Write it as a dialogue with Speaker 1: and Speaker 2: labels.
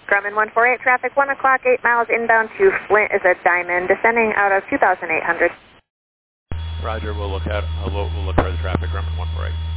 Speaker 1: Grumman 148, traffic 1 o'clock, 8 miles inbound to Flint is a Diamond, descending out of 2,800.
Speaker 2: Roger, we'll look for the traffic, Grumman 148.